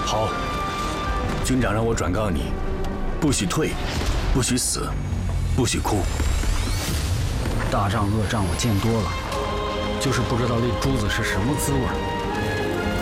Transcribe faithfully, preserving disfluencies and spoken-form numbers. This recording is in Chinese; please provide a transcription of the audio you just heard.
好，军长让我转告你，不许退，不许死，不许哭。 大仗恶仗我见多了，就是不知道那珠子是什么滋味。